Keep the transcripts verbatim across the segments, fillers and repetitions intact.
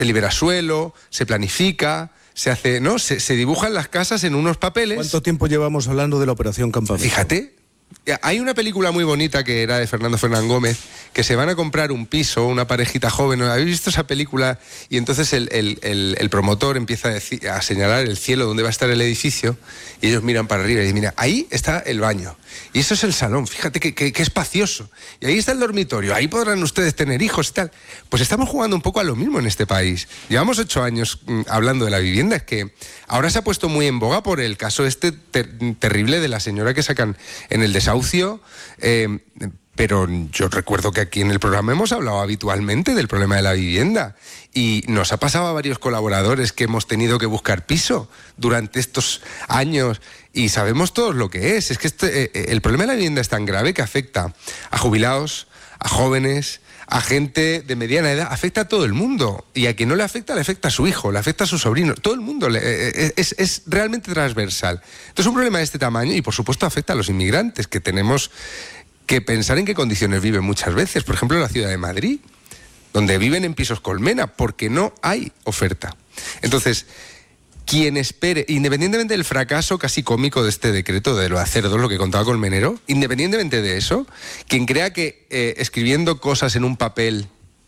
se libera suelo, se planifica, se hace, ¿no? Se, se dibujan las casas en unos papeles. ¿Cuánto tiempo llevamos hablando de la Operación Campamento? Fíjate, hay una película muy bonita que era de Fernando Fernán Gómez, que se van a comprar un piso, una parejita joven. ¿Habéis visto esa película? Y entonces el, el, el, el promotor empieza a, decir, a señalar el cielo donde va a estar el edificio, y ellos miran para arriba y dicen, mira, ahí está el baño. Y eso es el salón, fíjate que, que, que espacioso. Y ahí está el dormitorio, ahí podrán ustedes tener hijos y tal. Pues estamos jugando un poco a lo mismo en este país. Llevamos ocho años mm, hablando de la vivienda, es que ahora se ha puesto muy en boga por el caso este ter terrible de la señora que sacan en el desahucio, eh, pero yo recuerdo que aquí en el programa hemos hablado habitualmente del problema de la vivienda y nos ha pasado a varios colaboradores que hemos tenido que buscar piso durante estos años y sabemos todos lo que es. Es que este, eh, el problema de la vivienda es tan grave que afecta a jubilados, a jóvenes, a gente de mediana edad, afecta a todo el mundo. Y a quien no le afecta, le afecta a su hijo, le afecta a su sobrino. Todo el mundo le, es, es realmente transversal. Entonces, un problema de este tamaño, y por supuesto afecta a los inmigrantes, que tenemos que pensar en qué condiciones viven muchas veces. Por ejemplo, en la ciudad de Madrid, donde viven en pisos colmena, porque no hay oferta. Entonces, quien espere, independientemente del fracaso casi cómico de este decreto, de lo de hacer dos, lo que contaba Colmenero, independientemente de eso, quien crea que eh, escribiendo cosas en un papel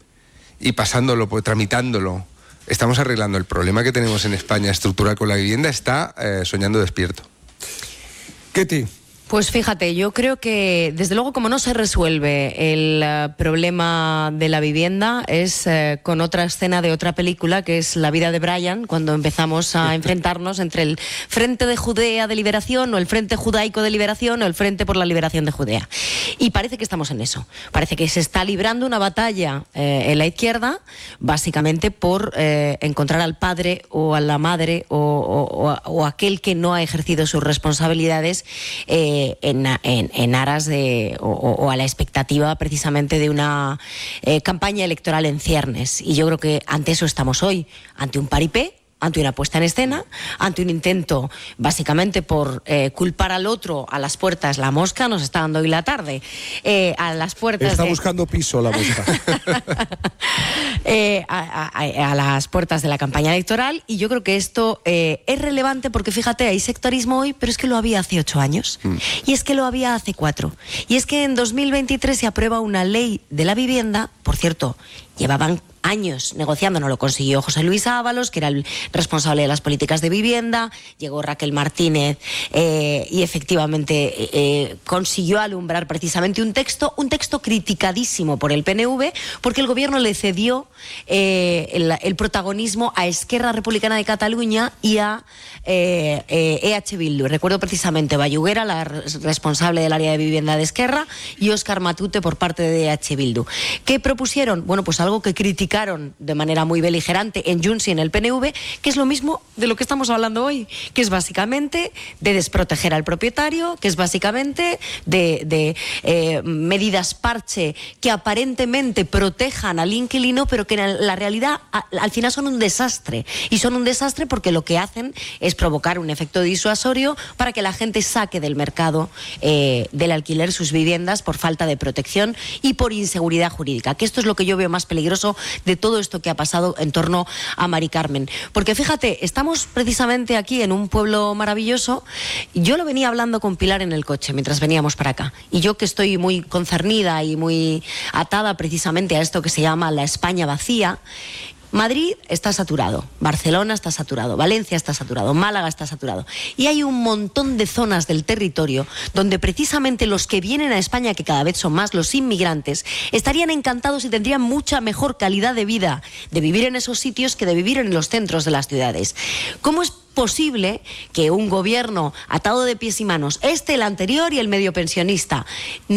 y pasándolo, pues, tramitándolo, estamos arreglando el problema que tenemos en España estructural con la vivienda, está eh, soñando despierto. Ketty. Pues fíjate, yo creo que desde luego como no se resuelve el uh, problema de la vivienda es uh, con otra escena de otra película que es La vida de Brian, cuando empezamos a enfrentarnos entre el Frente de Judea de Liberación o el Frente Judaico de Liberación o el Frente por la Liberación de Judea. Y parece que estamos en eso. Parece que se está librando una batalla eh, en la izquierda básicamente por eh, encontrar al padre o a la madre o, o, o, o aquel que no ha ejercido sus responsabilidades eh, En, en, en aras de o, o a la expectativa precisamente de una eh, campaña electoral en ciernes. Y yo creo que ante eso estamos hoy, ante un paripé, ante una puesta en escena, ante un intento básicamente por eh, culpar al otro a las puertas. La mosca nos está dando hoy la tarde, eh, a las puertas está de... buscando piso la mosca. eh, a, a, a las puertas de la campaña electoral, y yo creo que esto eh, es relevante porque fíjate, hay sectarismo hoy, pero es que lo había hace ocho años mm. y es que lo había hace cuatro, y es que en dos mil veintitrés se aprueba una ley de la vivienda. Por cierto, llevaban años negociando, no lo consiguió José Luis Ábalos, que era el responsable de las políticas de vivienda, llegó Raquel Martínez eh, y efectivamente eh, consiguió alumbrar precisamente un texto, un texto criticadísimo por el P N V, porque el gobierno le cedió eh, el, el protagonismo a Esquerra Republicana de Cataluña y a eh, eh, E H Bildu. Recuerdo precisamente Bayuguera, la responsable del área de vivienda de Esquerra, y Óscar Matute por parte de E H Bildu. ¿Qué propusieron? Bueno, pues algo que criticaron de manera muy beligerante en Junts y en el P N V, que es lo mismo de lo que estamos hablando hoy, que es básicamente de desproteger al propietario, que es básicamente de, de eh, medidas parche que aparentemente protejan al inquilino, pero que en la realidad a, al final son un desastre. Y son un desastre porque lo que hacen es provocar un efecto disuasorio para que la gente saque del mercado eh, del alquiler sus viviendas por falta de protección y por inseguridad jurídica, que esto es lo que yo veo más peligroso de todo esto que ha pasado en torno a Mari Carmen. Porque fíjate, estamos precisamente aquí en un pueblo maravilloso. Yo lo venía hablando con Pilar en el coche mientras veníamos para acá, y yo que estoy muy concernida y muy atada precisamente a esto que se llama la España vacía. Madrid está saturado, Barcelona está saturado, Valencia está saturado, Málaga está saturado. Y hay un montón de zonas del territorio donde precisamente los que vienen a España, que cada vez son más, los inmigrantes, estarían encantados y tendrían mucha mejor calidad de vida de vivir en esos sitios que de vivir en los centros de las ciudades. ¿Cómo es posible que un gobierno atado de pies y manos, este, el anterior y el medio pensionista,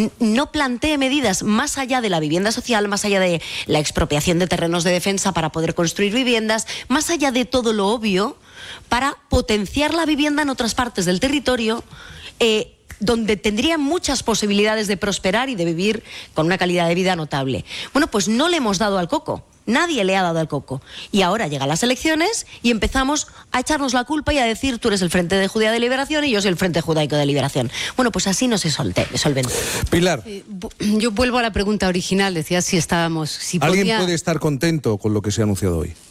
no plantee medidas más allá de la vivienda social, más allá de la expropiación de terrenos de defensa para poder construir viviendas, más allá de todo lo obvio, para potenciar la vivienda en otras partes del territorio, eh, donde tendrían muchas posibilidades de prosperar y de vivir con una calidad de vida notable? Bueno, pues no le hemos dado al coco. Nadie le ha dado el coco. Y ahora llegan las elecciones y empezamos a echarnos la culpa y a decir: tú eres el Frente de Judea de Liberación y yo soy el Frente Judaico de Liberación. Bueno, pues así no se solventa. Pilar. Eh, yo vuelvo a la pregunta original. Decía si estábamos... Si ¿Alguien podía... puede estar contento con lo que se ha anunciado hoy?